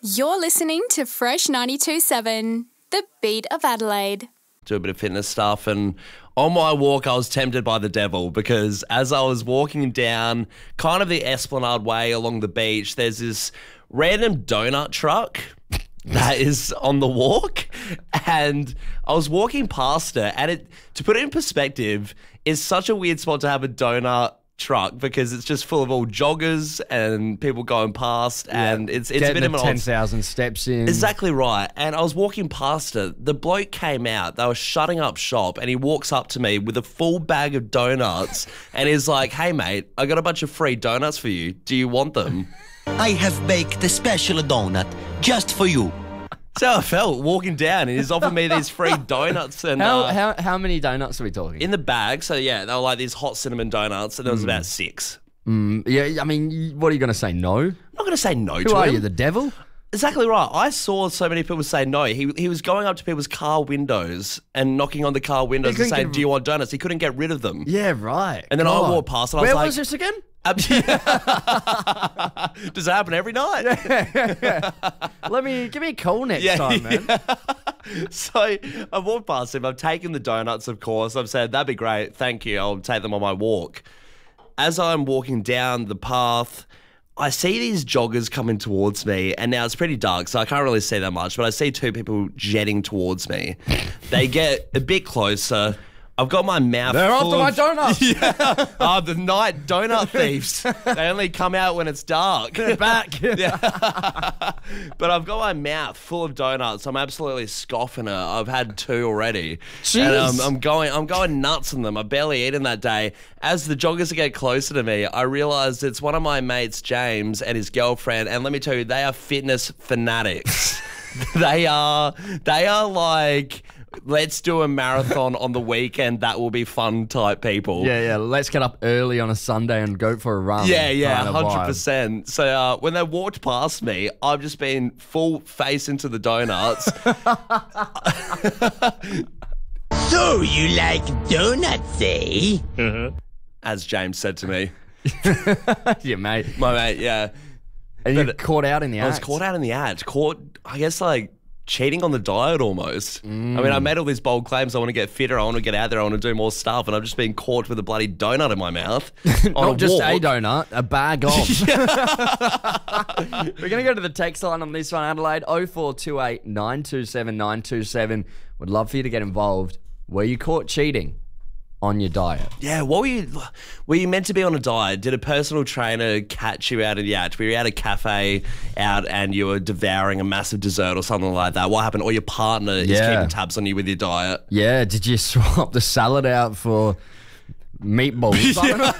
You're listening to Fresh 92.7, the beat of Adelaide. Do a bit of fitness stuff, and on my walk I was tempted by the devil because as I was walking down kind of the Esplanade Way along the beach, there's this random donut truck that is on the walk, and I was walking past it, and it, to put it in perspective, is such a weird spot to have a donut truck because it's just full of all joggers and people going past, and it's a bit of an 10,000 steps in. Exactly right. And I was walking past it. The bloke came out. They were shutting up shop, and he walks up to me with a full bag of donuts and he's like, "Hey mate, I got a bunch of free donuts for you. Do you want them?" I have baked a special donut just for you. So I felt walking down, and he's offered me these free donuts. And How many donuts are we talking? in the bag. So yeah, they were like these hot cinnamon donuts, and there was about 6. Yeah, I mean, what are you going to say, no? I'm not going to say no to Who are him. you, the devil? Exactly right. I saw so many people say no. He was going up to people's car windows and knocking on the car windows and saying, "Do you want donuts?" He couldn't get rid of them. Yeah, right. And then I walked past and I was Where like, was this again? Does it happen every night? Give me a call next time, man. So I walked past him. I've taken the donuts, of course. I've said, "That'd be great. Thank you. I'll take them on my walk." As I'm walking down the path, I see these joggers coming towards me, and now it's pretty dark, so I can't really see that much, but I see 2 people jetting towards me. They get a bit closer. I've got my mouth They're full after my donuts. Yeah. Oh, the night donut thieves. They only come out when it's dark. They're back. Yeah. But I've got my mouth full of donuts. I'm absolutely scoffing it. I've had 2 already. Jeez. And I'm going nuts on them. I've barely eaten that day. As the joggers get closer to me, I realised it's one of my mates, James, and his girlfriend. And let me tell you, they are fitness fanatics. They are like, let's do a marathon on the weekend. That will be fun type people. Yeah. Let's get up early on a Sunday and go for a run. Yeah, kind of vibe. 100%. So when they walked past me, I've just been full face into the donuts. So you like donuts, eh? As James said to me. Yeah, mate. My mate, yeah. And you caught out in the act. I was caught out in the act. Caught, I guess, like, cheating on the diet almost. I mean, I made all these bold claims. I want to get fitter. I want to get out there. I want to do more stuff. And I've just been caught with a bloody donut in my mouth. Not just walk. a donut, a bag of. We're going to go to the text line on this one, Adelaide. 0428 927 927. Would love for you to get involved. Were you caught cheating on your diet? Yeah, were you meant to be on a diet? Did a personal trainer catch you out in the act? Were you at a cafe out and you were devouring a massive dessert or something like that? What happened? Or your partner is keeping tabs on you with your diet? Yeah, did you swap the salad out for meatballs?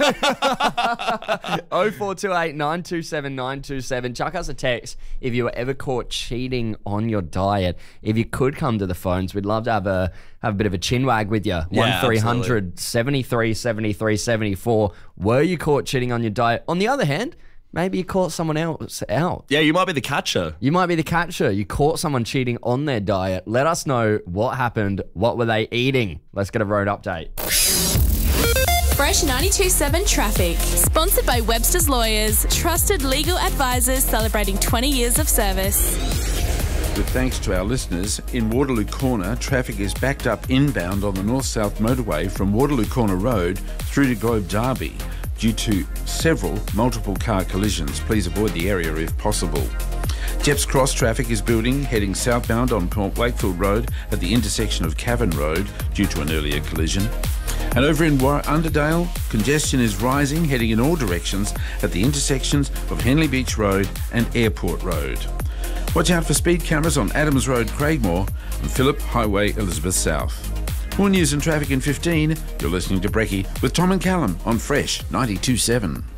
0428 927 927. Chuck us a text if you were ever caught cheating on your diet. If you could come to the phones, we'd love to have a bit of a chin wag with you. Yeah, 1300 73 73 74. Were you caught cheating on your diet? On the other hand, maybe you caught someone else out. Yeah, you might be the catcher. You might be the catcher. You caught someone cheating on their diet. Let us know what happened. What were they eating? Let's get a road update. Fresh 92.7 Traffic. Sponsored by Webster's Lawyers. Trusted legal advisors celebrating 20 years of service. With thanks to our listeners, in Waterloo Corner, traffic is backed up inbound on the north-south motorway from Waterloo Corner Road through to Globe Derby due to several multiple car collisions. Please avoid the area if possible. Jeps Cross traffic is building, heading southbound on Port Wakefield Road at the intersection of Cavan Road due to an earlier collision. And over in Underdale, congestion is rising, heading in all directions at the intersections of Henley Beach Road and Airport Road. Watch out for speed cameras on Adams Road, Craigmore, and Phillip Highway, Elizabeth South. More news and traffic in 15. You're listening to Brekkie with Tom and Callum on Fresh 92.7.